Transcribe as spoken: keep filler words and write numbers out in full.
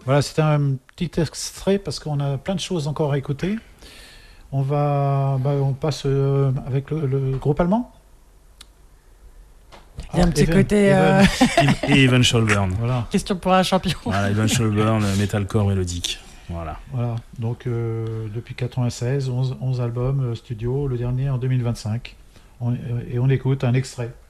Voilà, c'était un petit extrait parce qu'on a plein de choses encore à écouter. On va, bah, on passe euh, avec le, le groupe allemand. Il y a Ah, un petit Even, côté euh, Even. Et Evan Scholburn. Voilà, question pour un champion. Voilà, Evan Scholburn, metalcore mélodique. Voilà. voilà. Donc euh, depuis quatre-vingt-seize, onze, onze albums euh, studio, le dernier en deux mille vingt-cinq. On- et on écoute un extrait.